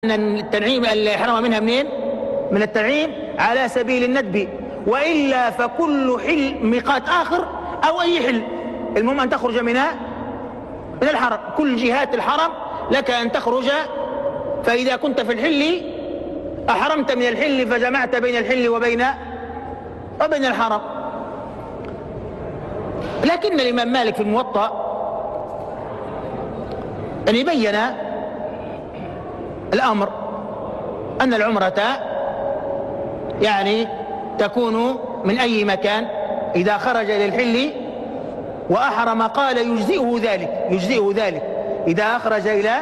أن التنعيم الإحرام منها منين؟ من التنعيم على سبيل الندب، وإلا فكل حل ميقات آخر أو أي حل، المهم أن تخرج من الحرم، كل جهات الحرم لك أن تخرج. فإذا كنت في الحل أحرمت من الحل فجمعت بين الحل وبين الحرم. لكن الإمام مالك في الموطأ أن يبين الأمر أن العمرة يعني تكون من أي مكان، إذا خرج إلى الحل وأحرم قال يجزئه ذلك إذا خرج إلى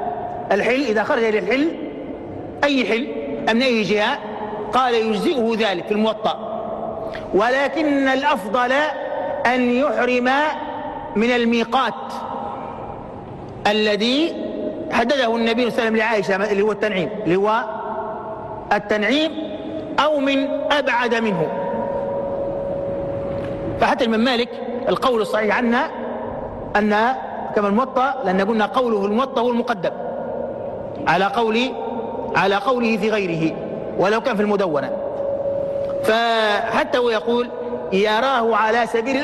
الحل أي حل من أي جهة قال يجزئه ذلك في الموطأ. ولكن الأفضل أن يحرم من الميقات الذي حدده النبي صلى الله عليه وسلم لعائشة، اللي هو التنعيم أو من أبعد منه. فحتى الإمام مالك القول الصحيح عنه أن كما الموطأ، لأن قلنا قوله الموطأ هو المقدم على قوله في غيره ولو كان في المدونة. فحتى هو يقول يراه على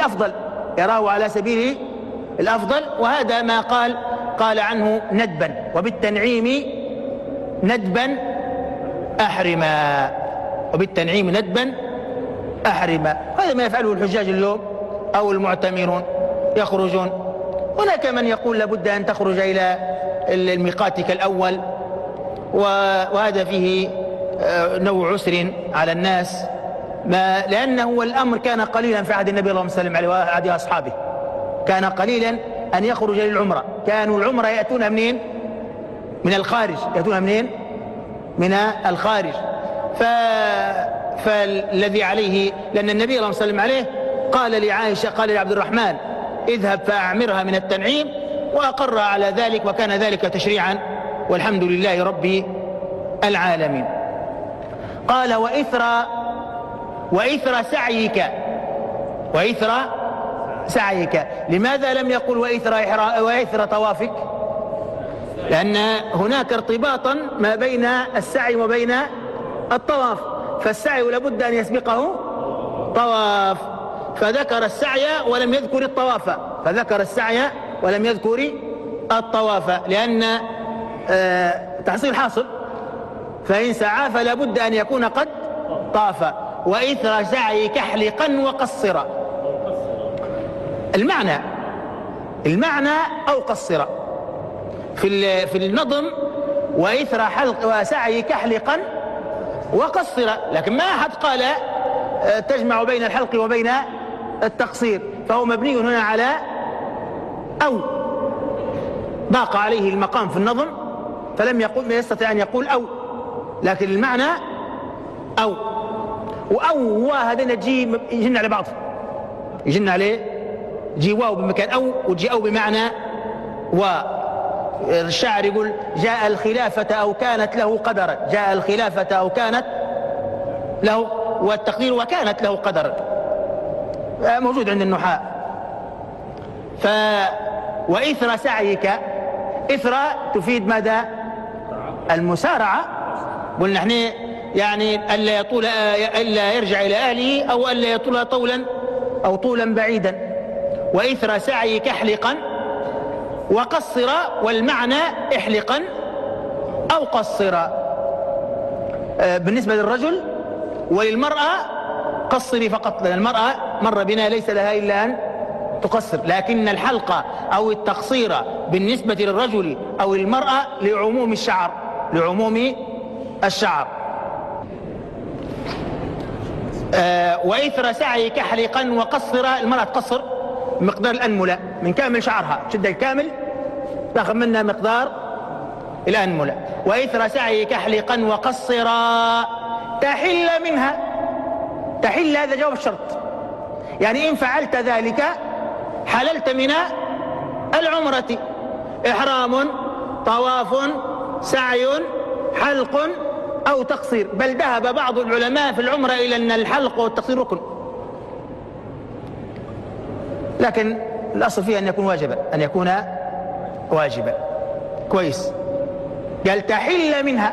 سبيل الأفضل، وهذا ما قال عنه ندبا، وبالتنعيم ندبا أحرما. هذا ما يفعله الحجاج اليوم أو المعتمرون، يخرجون. هناك من يقول لابد أن تخرج إلى الميقات كالأول، وهذا فيه نوع عسر على الناس، لأنه الأمر كان قليلا في عهد النبي اللهم صل عليه وعهد أصحابه، كان قليلا أن يخرج للعمرة. كانوا العمرة يأتون منين؟ من الخارج. من الخارج. فالذي عليه، لأن النبي اللهم صل عليه قال لعائشة، قال لعبد الرحمن اذهب فأعمرها من التنعيم، وأقر على ذلك، وكان ذلك تشريعا والحمد لله رب العالمين. قال وإثر سعيك. لماذا لم يقل وإثر طوافك؟ لأن هناك ارتباطا ما بين السعي وبين الطواف، فالسعي لابد أن يسبقه طواف، فذكر السعي ولم يذكر الطواف، لأن تحصيل حاصل، فإن سعى فلا بد أن يكون قد طاف. وإثر سعيك احلقا وقصرا، المعنى أو قصرا في النظم، وإثر حلق وسعيك احلقا وقصرا، لكن ما أحد قال تجمع بين الحلق وبين التقصير، فهو مبني هنا على أو، ضاق عليه المقام في النظم فلم يستطيع أن يقول أو، لكن المعنى أو. وأو هذين يجن على بعض، يجن عليه، جي واو بمكان أو، وجي أو بمعنى و. الشاعر يقول جاء الخلافة أو كانت له قدرا، جاء الخلافة أو كانت له، والتقدير وكانت له قدرا موجود عند النحاة. وإثر سعيك، إثر تفيد مدى المسارعة، قلنا احنا يعني ألا يرجع إلى أهله، أو ألا يطول طولا بعيدا. وإثر سعيك احلقا وقصر، والمعنى احلقا أو قصر بالنسبة للرجل، وللمرأة قصري فقط، لأن المرأة مر بنا ليس لها إلا أن تقصر، لكن الحلقة أو التقصير بالنسبة للرجل أو المرأة لعموم الشعر. وإثر سعيك احلقا وقصر، المرأة تقصر مقدار الأنملة من كامل شعرها، شدة الكامل تأخذ منها مقدار الأنملة. وإثر سعيك احلقا وقصرا تحل منها، تحل هذا جواب الشرط، يعني إن فعلت ذلك حللت من العمرة، إحرام، طواف، سعي، حلق أو تقصير. بل ذهب بعض العلماء في العمرة إلى أن الحلق والتقصير ركن، لكن الأصل فيه أن يكون واجبا، كويس. قال تحل منها،